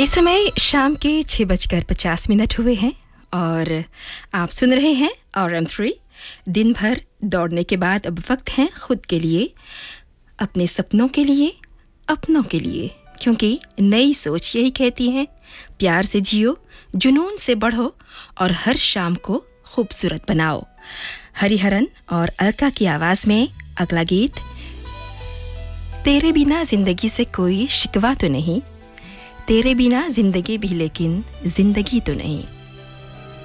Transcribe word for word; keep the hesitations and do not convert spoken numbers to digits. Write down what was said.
इस समय शाम के छः बजकर पचास मिनट हुए हैं और आप सुन रहे हैं आर एम थ्री। दिन भर दौड़ने के बाद अब वक्त है खुद के लिए, अपने सपनों के लिए, अपनों के लिए, क्योंकि नई सोच यही कहती है प्यार से जियो, जुनून से बढ़ो और हर शाम को खूबसूरत बनाओ। हरिहरन और अलका की आवाज़ में अगला गीत। तेरे बिना जिंदगी से कोई शिकवा तो नहीं, तेरे बिना जिंदगी भी लेकिन जिंदगी तो नहीं।